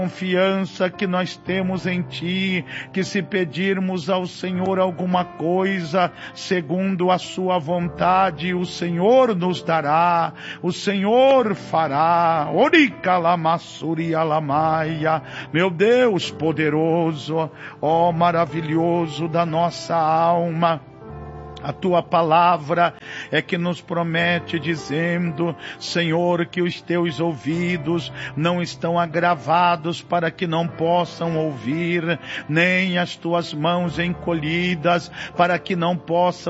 confiança que nós temos em Ti, que se pedirmos ao Senhor alguma coisa, segundo a Sua vontade, o Senhor nos dará, o Senhor fará. Oricalamassuri alamaia, meu Deus poderoso, ó maravilhoso da nossa alma. A Tua palavra é que nos promete dizendo, Senhor, que os Teus ouvidos não estão agravados para que não possam ouvir, nem as Tuas mãos encolhidas para que não possam